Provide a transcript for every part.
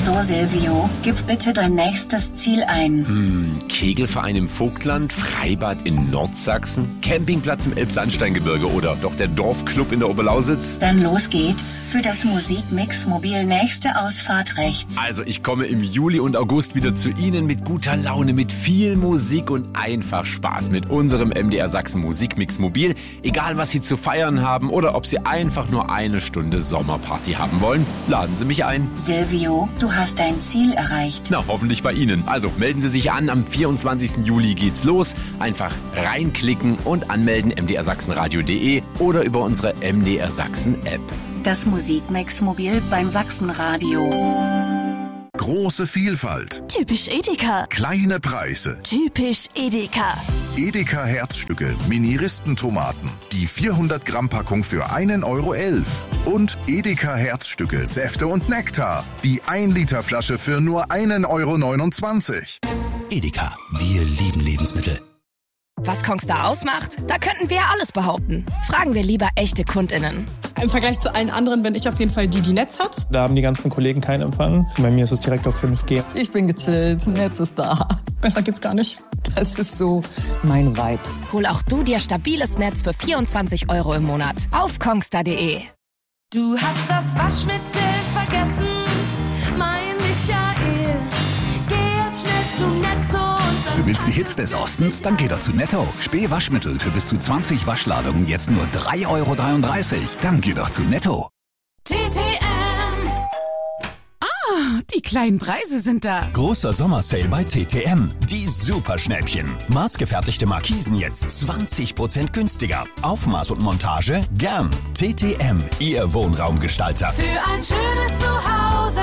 So, Silvio, gib bitte dein nächstes Ziel ein. Kegelverein im Vogtland, Freibad in Nordsachsen, Campingplatz im Elbsandsteingebirge oder doch der Dorfclub in der Oberlausitz? Dann los geht's für das Musikmix Mobil nächste Ausfahrt rechts. Also ich komme im Juli und August wieder zu Ihnen mit guter Laune, mit viel Musik und einfach Spaß mit unserem MDR Sachsen Musikmix Mobil. Egal was Sie zu feiern haben oder ob Sie einfach nur eine Stunde Sommerparty haben wollen, laden Sie mich ein. Silvio, du hast dein Ziel erreicht. Na, hoffentlich bei Ihnen. Also melden Sie sich an, am 24. Juli geht's los. Einfach reinklicken und anmelden mdrsachsenradio.de oder über unsere MDR Sachsen App. Das Musikmix Mobil beim Sachsenradio. Große Vielfalt. Typisch Edeka. Kleine Preise. Typisch Edeka. Edeka Herzstücke, Mini-Ristentomaten. Die 400 Gramm Packung für 1,11 € Und Edeka Herzstücke, Säfte und Nektar. Die 1 Liter Flasche für nur 1,29 €. Edeka, wir lieben Lebensmittel. Was Kongstar ausmacht, da könnten wir alles behaupten. Fragen wir lieber echte KundInnen. Im Vergleich zu allen anderen bin ich auf jeden Fall die Netz hat. Da haben die ganzen Kollegen keinen Empfang. Bei mir ist es direkt auf 5G. Ich bin gechillt, Netz ist da. Besser geht's gar nicht. Das ist so mein Vibe. Hol auch du dir stabiles Netz für 24 € im Monat auf kongstar.de. Du hast das Waschmittel vergessen, mein Michael. Geh jetzt schnell zu Netto. Du willst die Hits des Ostens? Dann geh doch zu Netto. Spähwaschmittel für bis zu 20 Waschladungen jetzt nur 3,33 €. Dann geh doch zu Netto. TTM. Die kleinen Preise sind da. Großer Sommersale bei TTM. Die Superschnäppchen. Maßgefertigte Markisen jetzt 20% günstiger. Aufmaß und Montage gern. TTM, Ihr Wohnraumgestalter. Für ein schönes Zuhause.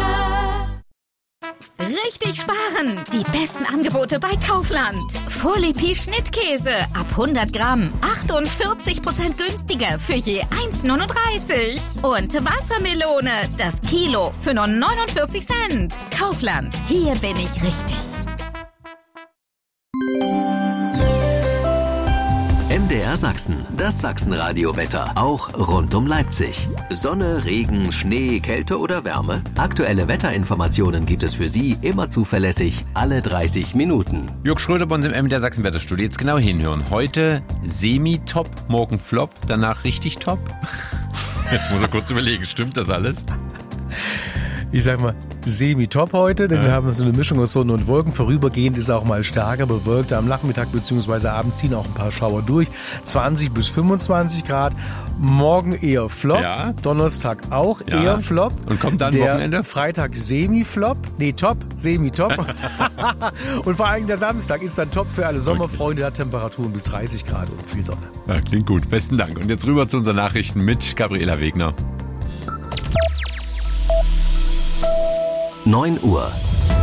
Richtig sparen! Die besten Angebote bei Kaufland. Folie Schnittkäse ab 100 Gramm. 48% günstiger für je 1,39 €. Und Wassermelone, das Kilo für nur 49 Cent. Kaufland, hier bin ich richtig. MDR Sachsen, das Sachsenradio-Wetter, auch rund um Leipzig. Sonne, Regen, Schnee, Kälte oder Wärme? Aktuelle Wetterinformationen gibt es für Sie immer zuverlässig, alle 30 Minuten. Jörg Schröder bei uns im MDR Sachsen Wetterstudio. Jetzt genau hinhören. Heute semi-top, morgen flop, danach richtig top. Jetzt muss er kurz überlegen, stimmt das alles? Ich sag mal, semi-top heute, denn wir haben so eine Mischung aus Sonne und Wolken. Vorübergehend ist auch mal stärker bewölkt. Am Nachmittag bzw. Abend ziehen auch ein paar Schauer durch. 20 bis 25 Grad. Morgen eher flop. Ja. Donnerstag auch eher flop. Und kommt dann Wochenende? Freitag semi-flop. Nee, top, semi-top. Und vor allem der Samstag ist dann top für alle Sommerfreunde. Hat Temperaturen bis 30 Grad und viel Sonne. Ja, klingt gut. Besten Dank. Und jetzt rüber zu unseren Nachrichten mit Gabriela Wegner. 9 Uhr.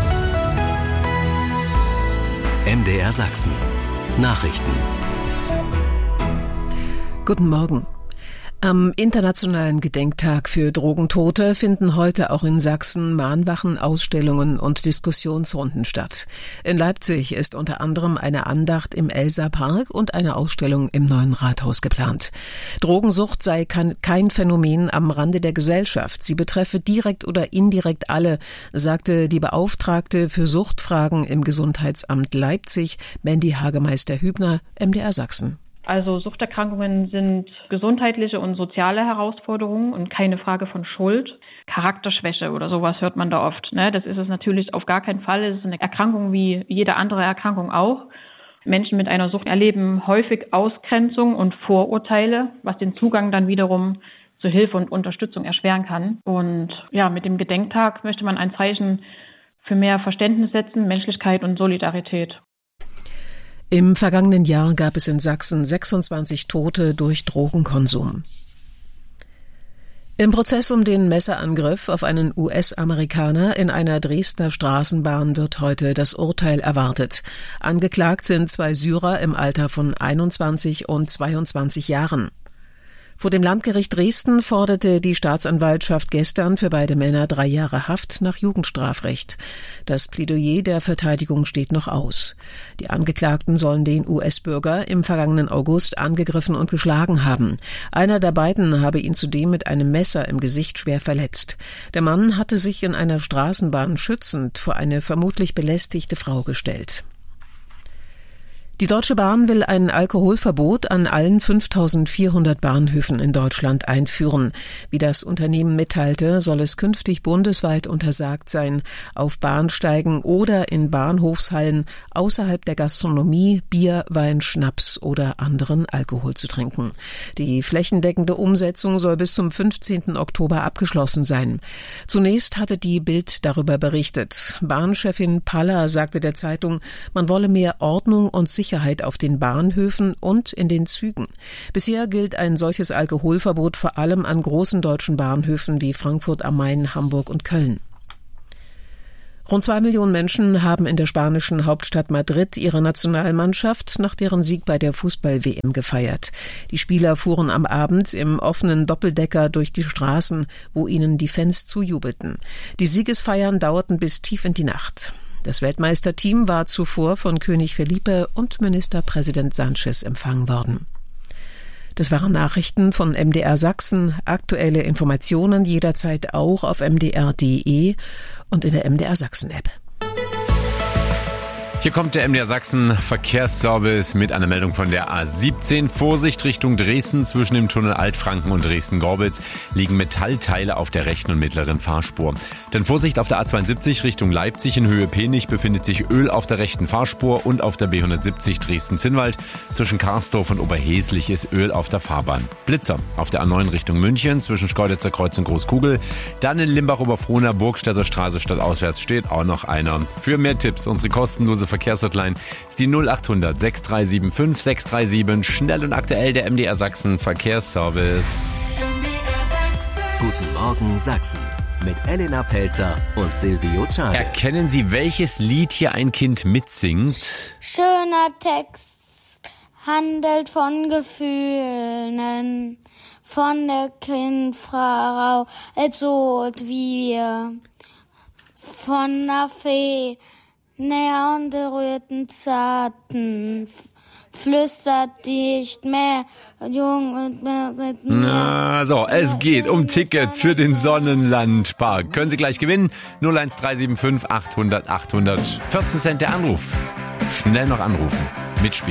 MDR Sachsen. Nachrichten. Guten Morgen. Am Internationalen Gedenktag für Drogentote finden heute auch in Sachsen Mahnwachen, Ausstellungen und Diskussionsrunden statt. In Leipzig ist unter anderem eine Andacht im Elser Park und eine Ausstellung im Neuen Rathaus geplant. Drogensucht sei kein Phänomen am Rande der Gesellschaft. Sie betreffe direkt oder indirekt alle, sagte die Beauftragte für Suchtfragen im Gesundheitsamt Leipzig, Mandy Hagemeister-Hübner, MDR Sachsen. Also Suchterkrankungen sind gesundheitliche und soziale Herausforderungen und keine Frage von Schuld. Charakterschwäche oder sowas hört man da oft. Das ist es natürlich auf gar keinen Fall. Es ist eine Erkrankung wie jede andere Erkrankung auch. Menschen mit einer Sucht erleben häufig Ausgrenzung und Vorurteile, was den Zugang dann wiederum zu Hilfe und Unterstützung erschweren kann. Und ja, mit dem Gedenktag möchte man ein Zeichen für mehr Verständnis setzen, Menschlichkeit und Solidarität. Im vergangenen Jahr gab es in Sachsen 26 Tote durch Drogenkonsum. Im Prozess um den Messerangriff auf einen US-Amerikaner in einer Dresdner Straßenbahn wird heute das Urteil erwartet. Angeklagt sind 2 Syrer im Alter von 21 und 22 Jahren. Vor dem Landgericht Dresden forderte die Staatsanwaltschaft gestern für beide Männer 3 Jahre Haft nach Jugendstrafrecht. Das Plädoyer der Verteidigung steht noch aus. Die Angeklagten sollen den US-Bürger im vergangenen August angegriffen und geschlagen haben. Einer der beiden habe ihn zudem mit einem Messer im Gesicht schwer verletzt. Der Mann hatte sich in einer Straßenbahn schützend vor eine vermutlich belästigte Frau gestellt. Die Deutsche Bahn will ein Alkoholverbot an allen 5.400 Bahnhöfen in Deutschland einführen. Wie das Unternehmen mitteilte, soll es künftig bundesweit untersagt sein, auf Bahnsteigen oder in Bahnhofshallen außerhalb der Gastronomie Bier, Wein, Schnaps oder anderen Alkohol zu trinken. Die flächendeckende Umsetzung soll bis zum 15. Oktober abgeschlossen sein. Zunächst hatte die Bild darüber berichtet. Bahnchefin Paller sagte der Zeitung, man wolle mehr Ordnung und Sicherheit auf den Bahnhöfen und in den Zügen. Bisher gilt ein solches Alkoholverbot vor allem an großen deutschen Bahnhöfen wie Frankfurt am Main, Hamburg und Köln. Rund 2 Millionen Menschen haben in der spanischen Hauptstadt Madrid ihre Nationalmannschaft nach deren Sieg bei der Fußball-WM gefeiert. Die Spieler fuhren am Abend im offenen Doppeldecker durch die Straßen, wo ihnen die Fans zujubelten. Die Siegesfeiern dauerten bis tief in die Nacht. Das Weltmeisterteam war zuvor von König Felipe und Ministerpräsident Sánchez empfangen worden. Das waren Nachrichten von MDR Sachsen. Aktuelle Informationen jederzeit auch auf mdr.de und in der MDR Sachsen App. Hier kommt der MDR Sachsen Verkehrsservice mit einer Meldung von der A17. Vorsicht Richtung Dresden. Zwischen dem Tunnel Altfranken und Dresden-Gorbitz liegen Metallteile auf der rechten und mittleren Fahrspur. Denn Vorsicht auf der A72 Richtung Leipzig in Höhe Penich befindet sich Öl auf der rechten Fahrspur und auf der B170 Dresden-Zinnwald. Zwischen Karsdorf und Oberheslich ist Öl auf der Fahrbahn. Blitzer auf der A9 Richtung München zwischen Schkeuditzer Kreuz und Großkugel. Dann in Limbach-Oberfrohna, Burgstädter Straße stadtauswärts steht auch noch einer. Für mehr Tipps, unsere kostenlose Verkehrshotline ist die 0800 6375 637. Schnell und aktuell der MDR Sachsen Verkehrsservice. Guten Morgen Sachsen mit Elena Pelzer und Silvio Czade. Erkennen Sie, welches Lied hier ein Kind mitsingt? Schöner Text, handelt von Gefühlen, von der Kindfrau, so wie wir, von der Fee, näher und berührten zarten, flüstert dicht mehr, jung und mehr mit mir. Na so, es geht um Tickets für den Sonnenlandpark. Können Sie gleich gewinnen? 01375 800 800. 14 Cent der Anruf. Schnell noch anrufen. Mitspielen.